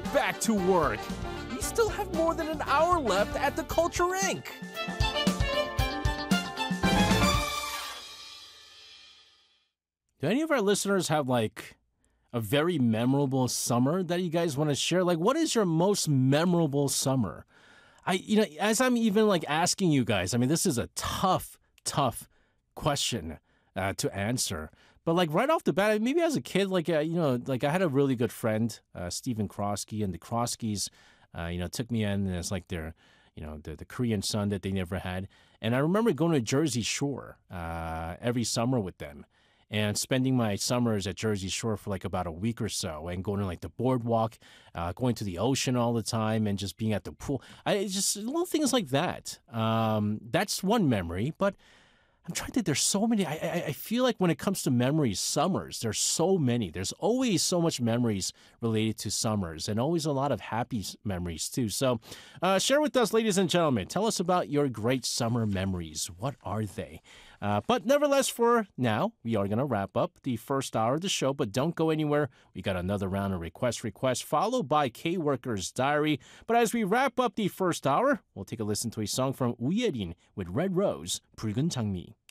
back to work. We still have more than an hour left at the Culture Inc. Do any of our listeners have like a very memorable summer that you guys want to share? Like, what is your most memorable summer? As I'm even like asking you guys, I mean, this is a tough question to answer. But like right off the bat, maybe as a kid, like I had a really good friend, Stephen Krosky, and the Kroskys, took me in as like their, the Korean son that they never had. And I remember going to Jersey Shore every summer with them, and spending my summers at Jersey Shore for like about a week or so, and going to like the boardwalk, going to the ocean all the time, and just being at the pool. Just little things like that. That's one memory, but I'm trying to, there's so many. I feel like when it comes to memories, summers, there's so many. There's always so much memories related to summers, and always a lot of happy memories too. So share with us, ladies and gentlemen. Tell us about your great summer memories. What are they? But nevertheless, for now, we are going to wrap up the first hour of the show, but don't go anywhere. We got another round of requests, followed by K-Worker's Diary. But as we wrap up the first hour, we'll take a listen to a song from Uyerin with Red Rose, 붉은 장미.